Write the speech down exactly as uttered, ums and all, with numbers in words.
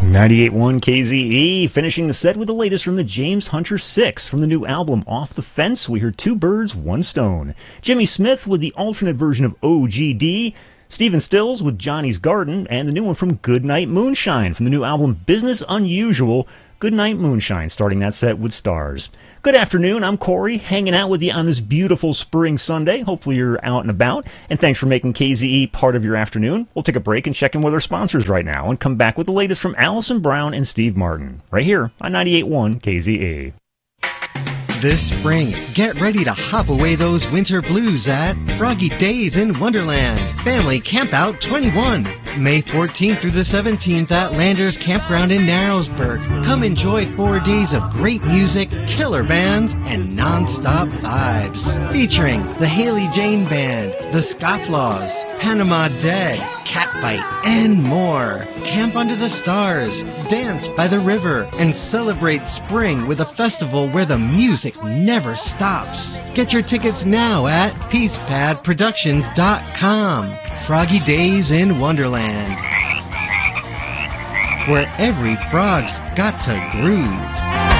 ninety-eight point one K Z E, finishing the set with the latest from the James Hunter Six. From the new album Off the Fence, we heard Two Birds, One Stone. Jimmy Smith with the alternate version of O G D. Stephen Stills with Johnny's Garden, and the new one from Goodnight Moonshine from the new album Business Unusual. Goodnight Moonshine, starting that set with Stars. Good afternoon, I'm Corey, hanging out with you on this beautiful spring Sunday. Hopefully you're out and about, and thanks for making K Z E part of your afternoon. We'll take a break and check in with our sponsors right now and come back with the latest from Allison Brown and Steve Martin, right here on ninety-eight point one K Z E. This spring, get ready to hop away those winter blues at Froggy Days in Wonderland Family Campout twenty-one. May fourteenth through the seventeenth at Landers Campground in Narrowsburg. Come enjoy four days of great music, killer bands, and non-stop vibes. Featuring the Haley Jane Band, the Scofflaws, Panama Dead, Catbite, and more. Camp under the stars, dance by the river, and celebrate spring with a festival where the music never stops. Get your tickets now at peace pad productions dot com. Froggy Days in Wonderland, where every frog's got to groove.